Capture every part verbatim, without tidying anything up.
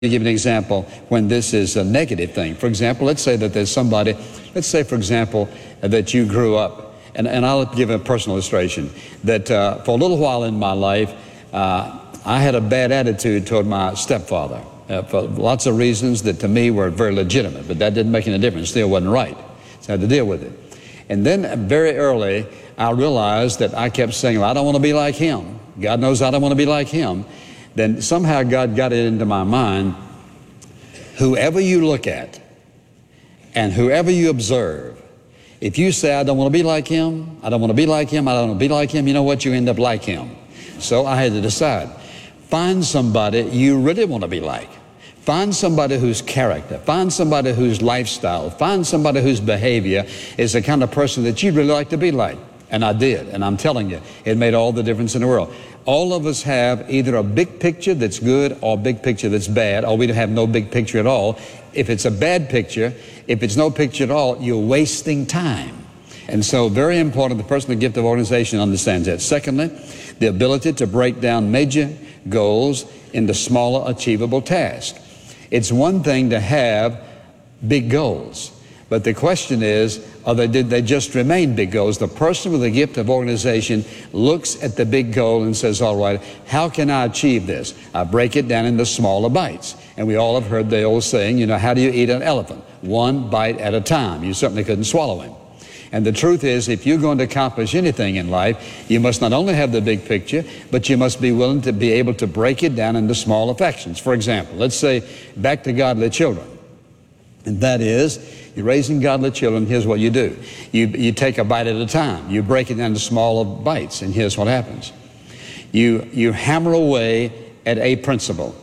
To give an example when this is a negative thing. For example, let's say that there's somebody, let's say, for example, that you grew up, and, and I'll give a personal illustration, that uh, for a little while in my life, uh, I had a bad attitude toward my stepfather uh, for lots of reasons that to me were very legitimate, but that didn't make any difference. Still wasn't right, so I had to deal with it. And then very early, I realized that I kept saying, well, I don't want to be like him. God knows I don't want to be like him. Then somehow God got it into my mind, whoever you look at and whoever you observe, if you say, I don't want to be like him, I don't want to be like him, I don't want to be like him, you know what, you end up like him. So I had to decide, find somebody you really want to be like. Find somebody whose character, find somebody whose lifestyle, find somebody whose behavior is the kind of person that you'd really like to be like. And I did, and I'm telling you, it made all the difference in the world. All of us have either a big picture that's good or a big picture that's bad, or we have no big picture at all. If it's a bad picture, if it's no picture at all, you're wasting time. And so very important, the person with the gift of organization understands that. Secondly, the ability to break down major goals into smaller achievable tasks. It's one thing to have big goals, but the question is, or they, did they just remain big goals? The person with the gift of organization looks at the big goal and says, all right, how can I achieve this? I break it down into smaller bites. And we all have heard the old saying, you know, how do you eat an elephant? One bite at a time. You certainly couldn't swallow him. And the truth is, if you're going to accomplish anything in life, you must not only have the big picture, but you must be willing to be able to break it down into smaller sections. For example, let's say back to godly children. And that is, you're raising godly children, here's what you do. You, you take a bite at a time. You break it down into smaller bites, and here's what happens. You, you hammer away at a principle,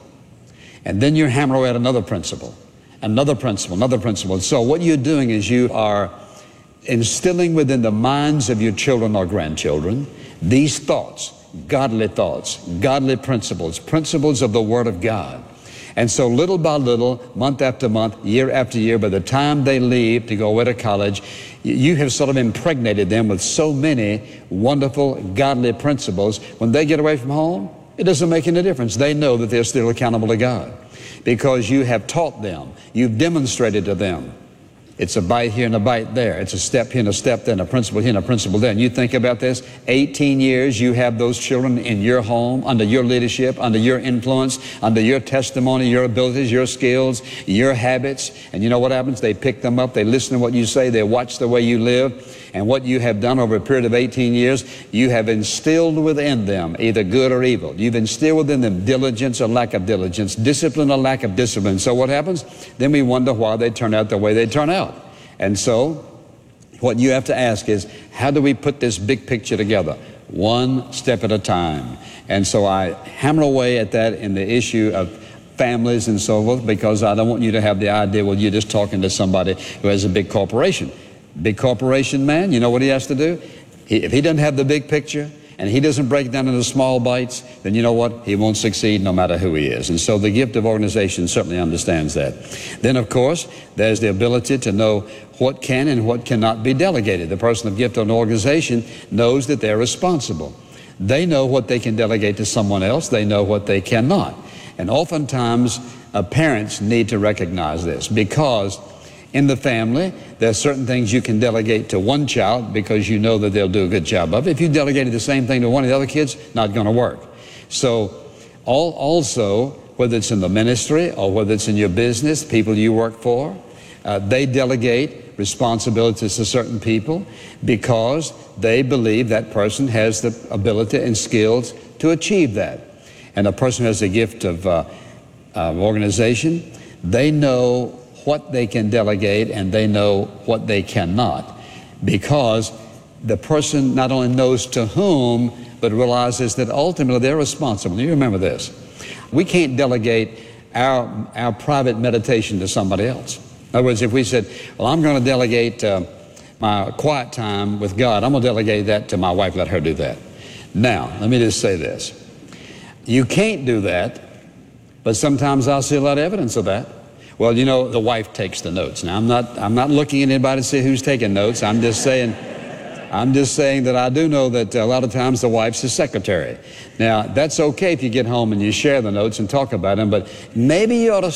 and then you hammer away at another principle, another principle, another principle. And so what you're doing is you are instilling within the minds of your children or grandchildren these thoughts, godly thoughts, godly principles, principles of the Word of God. And so little by little, month after month, year after year, by the time they leave to go away to college, you have sort of impregnated them with so many wonderful, godly principles. When they get away from home, it doesn't make any difference. They know that they're still accountable to God because you have taught them. You've demonstrated to them. It's a bite here and a bite there. It's a step here and a step there, and a principle here and a principle there. And you think about this, eighteen years you have those children in your home, under your leadership, under your influence, under your testimony, your abilities, your skills, your habits. And you know what happens? They pick them up, they listen to what you say, they watch the way you live. And what you have done over a period of eighteen years, you have instilled within them either good or evil. You've instilled within them diligence or lack of diligence, discipline or lack of discipline. So what happens? Then we wonder why they turn out the way they turn out. And so what you have to ask is, how do we put this big picture together? One step at a time. And so I hammer away at that in the issue of families and so forth, because I don't want you to have the idea, well, you're just talking to somebody who has a big corporation. Big corporation man, you know what he has to do? He, if he doesn't have the big picture and he doesn't break it down into small bites, then you know what? He won't succeed no matter who he is. And so the gift of organization certainly understands that. Then, of course, there's the ability to know what can and what cannot be delegated. The person of gift of an organization knows that they're responsible. They know what they can delegate to someone else. They know what they cannot. And oftentimes, uh, parents need to recognize this, because in the family, there are certain things you can delegate to one child because you know that they'll do a good job of it. If you delegated the same thing to one of the other kids, not going to work. So all, also, whether it's in the ministry or whether it's in your business, people you work for, uh, they delegate responsibilities to certain people because they believe that person has the ability and skills to achieve that. And a person who has a gift of uh, uh, organization, they know what they can delegate and they know what they cannot, because the person not only knows to whom, but realizes that ultimately they're responsible. You remember this. We can't delegate our, our private meditation to somebody else. In other words, if we said, well, I'm going to delegate uh, my quiet time with God, I'm going to delegate that to my wife, let her do that. Now, let me just say this. You can't do that, but sometimes I'll see a lot of evidence of that. Well, you know, the wife takes the notes. Now, I'm not, I'm not looking at anybody to see who's taking notes. I'm just saying, I'm just saying that I do know that a lot of times the wife's the secretary. Now, that's okay if you get home and you share the notes and talk about them, but maybe you ought to